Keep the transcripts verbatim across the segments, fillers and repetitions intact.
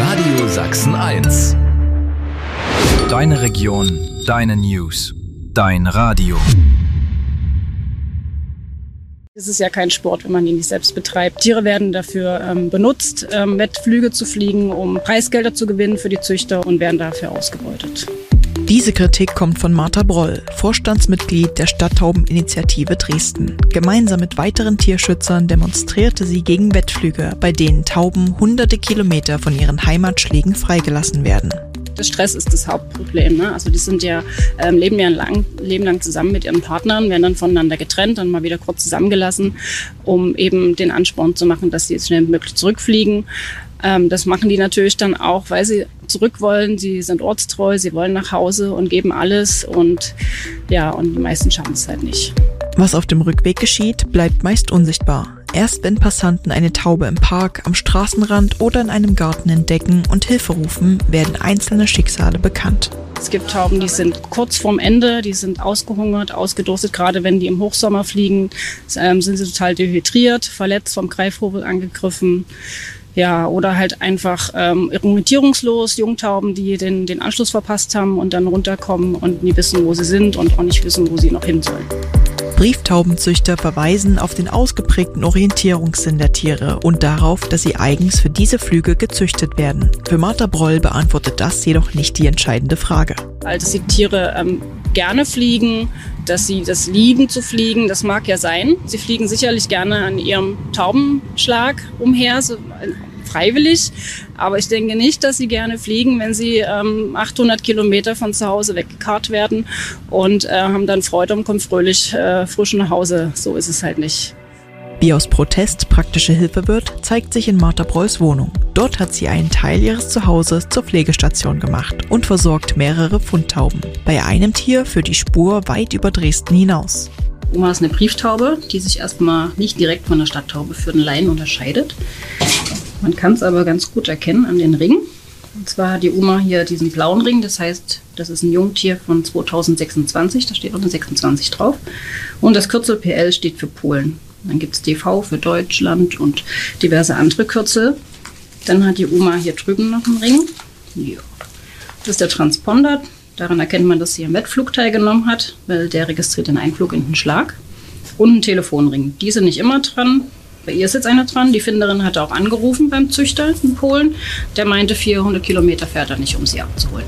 Radio Sachsen eins. Deine Region, deine News, dein Radio. Es ist ja kein Sport, wenn man ihn nicht selbst betreibt. Tiere werden dafür ähm, benutzt, ähm, Wettflüge zu fliegen, um Preisgelder zu gewinnen für die Züchter und werden dafür ausgebeutet. Diese Kritik kommt von Martha Broll, Vorstandsmitglied der Stadttaubeninitiative Dresden. Gemeinsam mit weiteren Tierschützern demonstrierte sie gegen Wettflüge, bei denen Tauben hunderte Kilometer von ihren Heimatschlägen freigelassen werden. Der Stress ist das Hauptproblem. Ne? Also die sind ja, ähm, leben ja lang, leben lang zusammen mit ihren Partnern, werden dann voneinander getrennt, dann mal wieder kurz zusammengelassen, um eben den Ansporn zu machen, dass sie jetzt schnell wie möglich zurückfliegen. Ähm, das machen die natürlich dann auch, weil sie zurück wollen. Sie sind ortstreu, sie wollen nach Hause und geben alles. Und ja, und die meisten schaffen es halt nicht. Was auf dem Rückweg geschieht, bleibt meist unsichtbar. Erst wenn Passanten eine Taube im Park, am Straßenrand oder in einem Garten entdecken und Hilfe rufen, werden einzelne Schicksale bekannt. Es gibt Tauben, die sind kurz vorm Ende, die sind ausgehungert, ausgedurstet. Gerade wenn die im Hochsommer fliegen, ähm, sind sie total dehydriert, verletzt, vom Greifvogel angegriffen. Ja, oder halt einfach ähm, orientierungslos, Jungtauben, die den, den Anschluss verpasst haben und dann runterkommen und nie wissen, wo sie sind und auch nicht wissen, wo sie noch hin sollen. Brieftaubenzüchter verweisen auf den ausgeprägten Orientierungssinn der Tiere und darauf, dass sie eigens für diese Flüge gezüchtet werden. Für Martha Broll beantwortet das jedoch nicht die entscheidende Frage. Also, dass die Tiere ähm, gerne fliegen, dass sie das lieben zu fliegen, das mag ja sein. Sie fliegen sicherlich gerne an ihrem Taubenschlag umher, so, äh, freiwillig. Aber ich denke nicht, dass sie gerne fliegen, wenn sie ähm, achthundert Kilometer von zu Hause weggekarrt werden und äh, haben dann Freude und kommen fröhlich äh, frisch nach Hause. So ist es halt nicht. Wie aus Protest praktische Hilfe wird, zeigt sich in Martha Brolls Wohnung. Dort hat sie einen Teil ihres Zuhauses zur Pflegestation gemacht und versorgt mehrere Pfundtauben. Bei einem Tier führt die Spur weit über Dresden hinaus. Oma ist eine Brieftaube, die sich erstmal nicht direkt von der Stadttaube für den Laien unterscheidet. Man kann es aber ganz gut erkennen an den Ringen. Und zwar hat die Oma hier diesen blauen Ring, das heißt, das ist ein Jungtier von zweitausendsechsundzwanzig, da steht auch eine sechsundzwanzig drauf. Und das Kürzel P L steht für Polen. Dann gibt es D V für Deutschland und diverse andere Kürzel. Dann hat die Oma hier drüben noch einen Ring. Ja. Das ist der Transponder. Daran erkennt man, dass sie am Wettflug teilgenommen hat, weil der registriert den Einflug in den Schlag. Und ein Telefonring. Die sind nicht immer dran. Bei ihr ist jetzt einer dran. Die Finderin hatte auch angerufen beim Züchter in Polen. Der meinte, vierhundert Kilometer fährt er nicht, um sie abzuholen.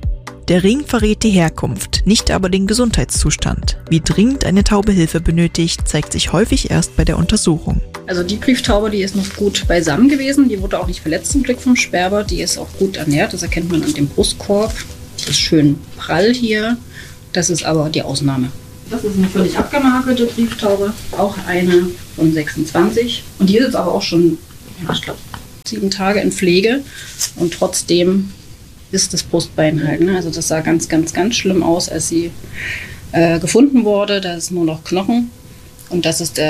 Der Ring verrät die Herkunft, nicht aber den Gesundheitszustand. Wie dringend eine Taube Hilfe benötigt, zeigt sich häufig erst bei der Untersuchung. Also die Brieftaube, die ist noch gut beisammen gewesen. Die wurde auch nicht verletzt zum Glück vom Sperber. Die ist auch gut ernährt. Das erkennt man an dem Brustkorb. Das ist schön prall hier. Das ist aber die Ausnahme. Das ist eine völlig abgemakelte Brieftaube. Auch eine von sechsundzwanzig. Und die ist jetzt aber auch schon, ich glaube, sieben Tage in Pflege. Und trotzdem ist das Brustbein halt. Ne? Also das sah ganz, ganz, ganz schlimm aus, als sie äh, gefunden wurde. Da ist nur noch Knochen. Und das ist der